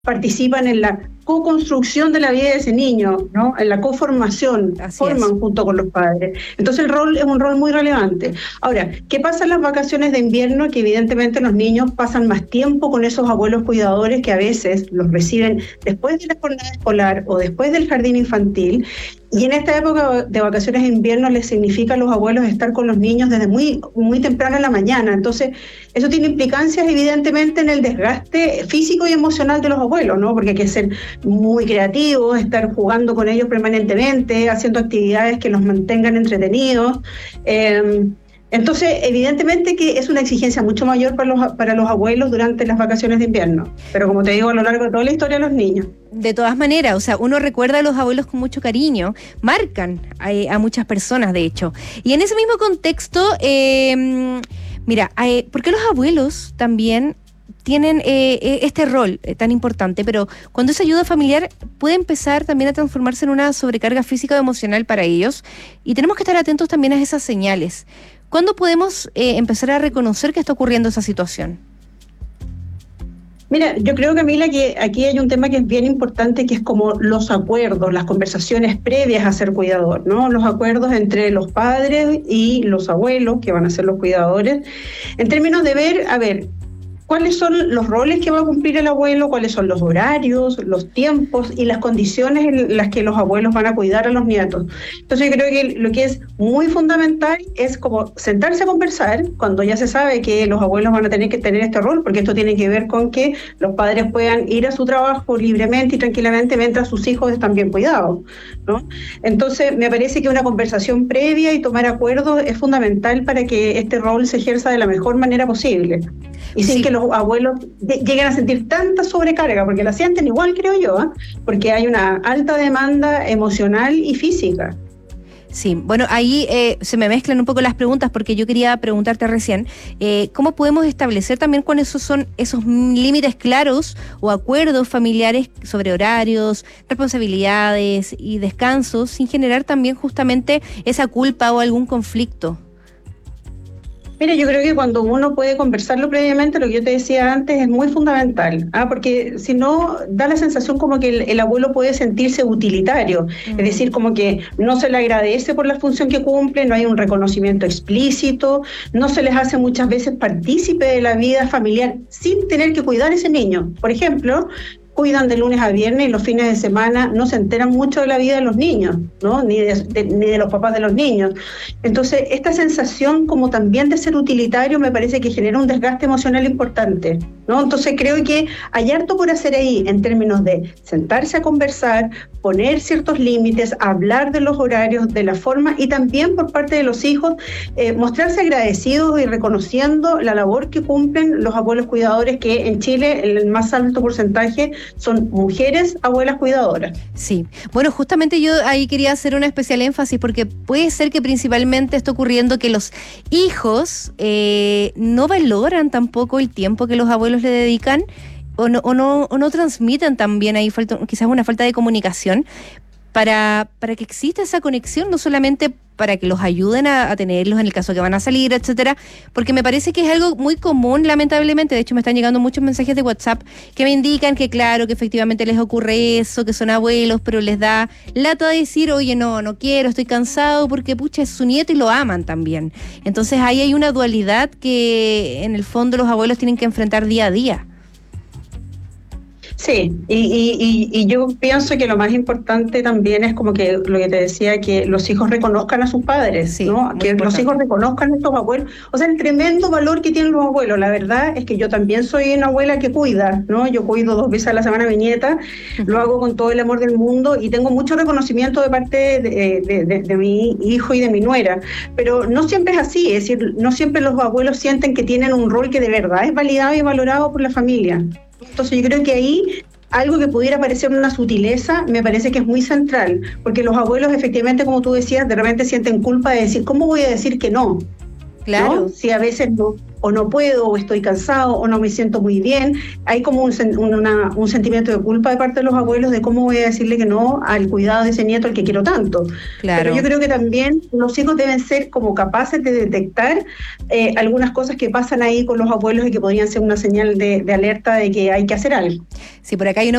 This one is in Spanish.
participan en la co-construcción de la vida de ese niño, ¿no? En la co-formación, forman junto con los padres. Entonces el rol es un rol muy relevante. Ahora, ¿qué pasa en las vacaciones de invierno? Que evidentemente los niños pasan más tiempo con esos abuelos cuidadores que a veces los reciben después de la jornada escolar o después del jardín infantil. Y en esta época de vacaciones de invierno les significa a los abuelos estar con los niños desde muy, muy temprano en la mañana. Entonces, eso tiene implicancias evidentemente en el desgaste físico y emocional de los abuelos, ¿no? Porque hay que ser muy creativos, estar jugando con ellos permanentemente, haciendo actividades que los mantengan entretenidos. Entonces, evidentemente que es una exigencia mucho mayor para los abuelos durante las vacaciones de invierno, pero como te digo, a lo largo de toda la historia de los niños. De todas maneras, o sea, uno recuerda a los abuelos con mucho cariño, marcan a muchas personas, de hecho. Y en ese mismo contexto, mira, ¿por qué los abuelos también tienen este rol tan importante? Pero cuando esa ayuda familiar puede empezar también a transformarse en una sobrecarga física o emocional para ellos, y tenemos que estar atentos también a esas señales. ¿Cuándo podemos empezar a reconocer que está ocurriendo esa situación? Mira, yo creo, Camila, que aquí hay un tema que es bien importante, que es como los acuerdos, las conversaciones previas a ser cuidador, ¿no? Los acuerdos entre los padres y los abuelos, que van a ser los cuidadores, en términos de ver, a ver, cuáles son los roles que va a cumplir el abuelo, cuáles son los horarios, los tiempos y las condiciones en las que los abuelos van a cuidar a los nietos. Entonces yo creo que lo que es muy fundamental es como sentarse a conversar cuando ya se sabe que los abuelos van a tener que tener este rol, porque esto tiene que ver con que los padres puedan ir a su trabajo libremente y tranquilamente mientras sus hijos están bien cuidados, ¿no? Entonces me parece que una conversación previa y tomar acuerdos es fundamental para que este rol se ejerza de la mejor manera posible. Y sin que los abuelos lleguen a sentir tanta sobrecarga, porque la sienten igual, creo yo, porque hay una alta demanda emocional y física. Sí, bueno, ahí se me mezclan un poco las preguntas, porque yo quería preguntarte recién, ¿cómo podemos establecer también cuáles son esos límites claros o acuerdos familiares sobre horarios, responsabilidades y descansos, sin generar también justamente esa culpa o algún conflicto? Mira, yo creo que cuando uno puede conversarlo previamente, lo que yo te decía antes, es muy fundamental, porque si no, da la sensación como que el abuelo puede sentirse utilitario, es decir, como que no se le agradece por la función que cumple, no hay un reconocimiento explícito, no se les hace muchas veces partícipe de la vida familiar sin tener que cuidar a ese niño. Por ejemplo, cuidan de lunes a viernes y los fines de semana no se enteran mucho de la vida de los niños, ¿no? Ni de los papás de los niños. Entonces, esta sensación como también de ser utilitario me parece que genera un desgaste emocional importante, ¿no? Entonces, creo que hay harto por hacer ahí en términos de sentarse a conversar, poner ciertos límites, hablar de los horarios, de la forma, y también por parte de los hijos mostrarse agradecidos y reconociendo la labor que cumplen los abuelos cuidadores, que en Chile el más alto porcentaje son mujeres abuelas cuidadoras. Sí, bueno, justamente yo ahí quería hacer un especial énfasis, porque puede ser que principalmente está ocurriendo que los hijos no valoran tampoco el tiempo que los abuelos le dedican, o no transmiten también, ahí quizás una falta de comunicación para que exista esa conexión, no solamente para que los ayuden a tenerlos en el caso que van a salir, etcétera, porque me parece que es algo muy común, lamentablemente. De hecho, me están llegando muchos mensajes de WhatsApp que me indican que claro, que efectivamente les ocurre eso, que son abuelos, pero les da lata decir, oye, no quiero, estoy cansado, porque pucha, es su nieto y lo aman también. Entonces ahí hay una dualidad que en el fondo los abuelos tienen que enfrentar día a día. Sí, y yo pienso que lo más importante también es como que lo que te decía, que los hijos reconozcan a sus padres, sí, ¿no? Que importante. Los hijos reconozcan a estos abuelos, o sea, el tremendo valor que tienen los abuelos. La verdad es que yo también soy una abuela que cuida, ¿no? Yo cuido 2 veces a la semana a mi nieta, lo hago con todo el amor del mundo y tengo mucho reconocimiento de parte de mi hijo y de mi nuera, pero no siempre es así, es decir, no siempre los abuelos sienten que tienen un rol que de verdad es validado y valorado por la familia. Entonces yo creo que ahí algo que pudiera parecer una sutileza me parece que es muy central, porque los abuelos efectivamente, como tú decías, de repente sienten culpa de decir, ¿cómo voy a decir que no? Claro. ¿No? Si a veces o no puedo, o estoy cansado, o no me siento muy bien. Hay como un sentimiento de culpa de parte de los abuelos de cómo voy a decirle que no al cuidado de ese nieto al que quiero tanto. Claro. Pero yo creo que también los hijos deben ser como capaces de detectar algunas cosas que pasan ahí con los abuelos y que podrían ser una señal de alerta de que hay que hacer algo. Sí, por acá hay una